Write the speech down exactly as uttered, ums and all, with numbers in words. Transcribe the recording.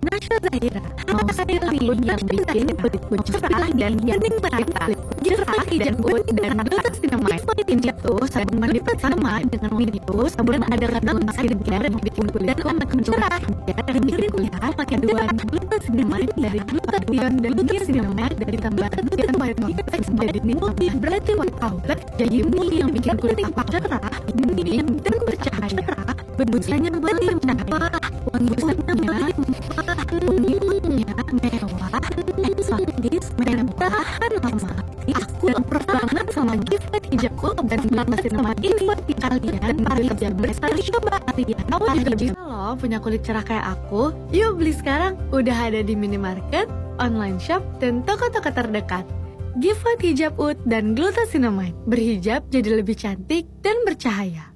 Nasha Zahira mau saya akun yang bikin kulit cerah dan yang merata. Cerah hijab kulit dan glutas cinnamide. Itu sabun mandi pertama dengan video sabun ada kandungan skincare yang bikin kulit tampak cerah dan bikin kulit pakai dua glutas cinnamide dari glutathione dan glutas cinnamide dari tambahan glutathione menjadi putih berarti wow. Jadi ini yang bikin kulit tampak cerah, dingin dan bercahaya. Busanya berlimpah, wangi busanya melimpah, wanginya mewah, eksotis, mentahan lama. Aku lapar banget sama gift hijab kulit dan banget sama gift kalian. Mari kerja bersama coba kalian. Kamu juga bisa loh punya kulit cerah kayak aku. Yuk beli sekarang, udah ada di minimarket, online shop, dan toko-toko terdekat. Gift hijab ut dan glutathione berhijab jadi lebih cantik dan bercahaya.